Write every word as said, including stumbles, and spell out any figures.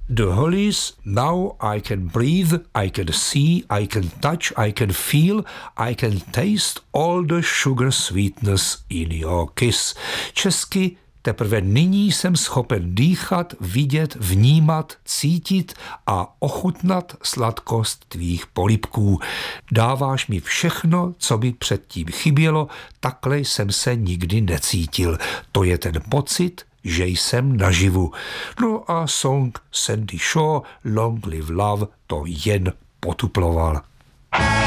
The Hollies, Now I Can Breathe, I Can See, I Can Touch, I Can Feel, I Can Taste All the Sugar Sweetness in Your Kiss. Česky: teprve nyní jsem schopen dýchat, vidět, vnímat, cítit a ochutnat sladkost tvých polibků. Dáváš mi všechno, co mi předtím chybělo, takhle jsem se nikdy necítil. To je ten pocit, že jsem naživu. No a song Sandy Shaw Long Live Love to jen potuploval.